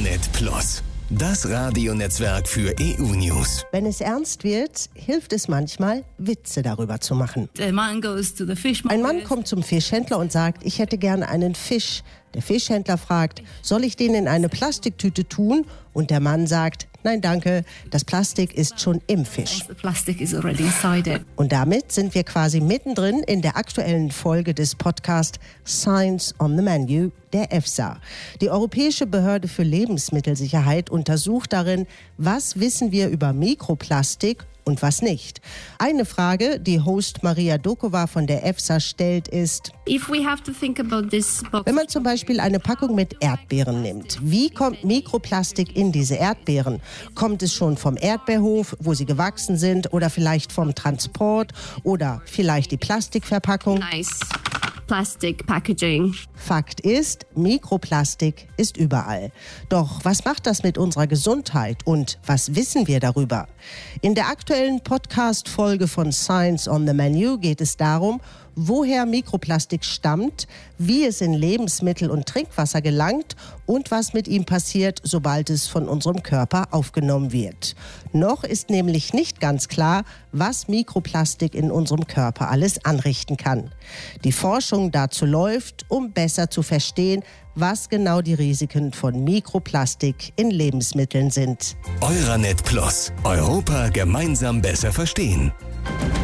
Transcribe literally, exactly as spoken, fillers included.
Euranet Plus, das Radionetzwerk für E U-News. Wenn es ernst wird, hilft es manchmal, Witze darüber zu machen. Ein Mann kommt zum Fischhändler und sagt, ich hätte gerne einen Fisch. Der Fischhändler fragt, soll ich den in eine Plastiktüte tun? Und der Mann sagt, nein, danke, das Plastik ist schon im Fisch. Und damit sind wir quasi mittendrin in der aktuellen Folge des Podcasts Science on the Menu der EFSA. Die Europäische Behörde für Lebensmittelsicherheit untersucht darin, was wissen wir über Mikroplastik und was nicht. Eine Frage, die Host Maria Dokova von der EFSA stellt, ist, wenn man zum Beispiel eine Packung mit Erdbeeren nimmt, wie kommt Mikroplastik in diese Erdbeeren? Kommt es schon vom Erdbeerhof, wo sie gewachsen sind, oder vielleicht vom Transport oder vielleicht die Plastikverpackung? Nice. Plastic packaging. Fakt ist, Mikroplastik ist überall. Doch was macht das mit unserer Gesundheit und was wissen wir darüber? In der aktuellen Podcast-Folge von Science on the Menu geht es darum, woher Mikroplastik stammt, wie es in Lebensmittel und Trinkwasser gelangt und was mit ihm passiert, sobald es von unserem Körper aufgenommen wird. Noch ist nämlich nicht ganz klar, was Mikroplastik in unserem Körper alles anrichten kann. Die Forschung dazu läuft, um besser zu verstehen, was genau die Risiken von Mikroplastik in Lebensmitteln sind. Euranet Plus. Europa gemeinsam besser verstehen.